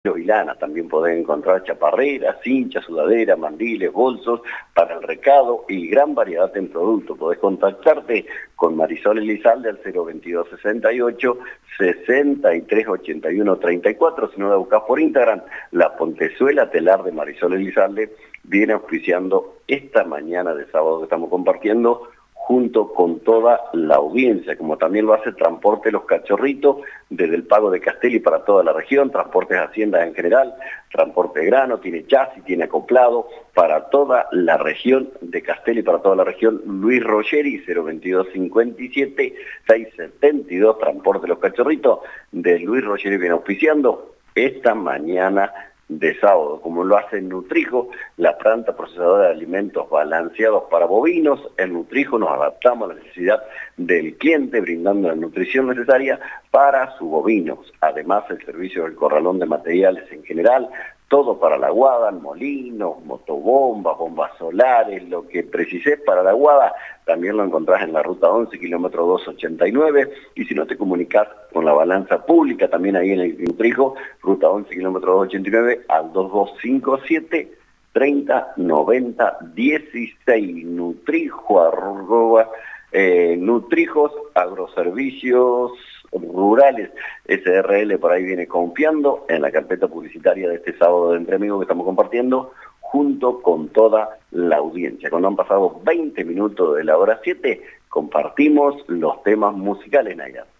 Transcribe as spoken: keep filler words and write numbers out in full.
y lana. También podés encontrar chaparreras, cinchas, sudaderas, mandiles, bolsos para el recado y gran variedad en productos. Podés contactarte con Marisol Elizalde al cero veintidós sesenta y ocho, sesenta y tres ochenta y uno treinta y cuatro. Si no la buscás por Instagram, La Pontezuela Telar de Marisol Elizalde viene auspiciando esta mañana de sábado que estamos compartiendo junto con toda la audiencia, como también lo hace Transporte Los Cachorritos, desde el Pago de Castelli para toda la región, Transportes Hacienda en general, Transporte Grano, tiene chasis, tiene acoplado para toda la región de Castelli, para toda la región, Luis Rogeri, cero veintidós cincuenta y siete, seiscientos setenta y dos, Transporte Los Cachorritos, de Luis Rogeri viene auspiciando esta mañana de sábado, como lo hace Nutrijo, la planta procesadora de alimentos balanceados para bovinos. En Nutrijo nos adaptamos a la necesidad del cliente, brindando la nutrición necesaria para sus bovinos. Además, el servicio del corralón de materiales en general, todo para la guada, molinos, motobombas, bombas solares, lo que precises para la guada, también lo encontrás en la ruta once, kilómetro doscientos ochenta y nueve, y si no te comunicas con la balanza pública, también ahí en el Nutrijo, ruta once, kilómetro doscientos ochenta y nueve, al dos dos cinco siete, treinta, noventa, dieciséis, Nutrijo, arroba, eh, Nutrijos, agroservicios rurales, S R L por ahí viene confiando en la carpeta publicitaria de este sábado de Entre Amigos que estamos compartiendo junto con toda la audiencia. Cuando han pasado veinte minutos de la hora siete, compartimos los temas musicales, Nayar.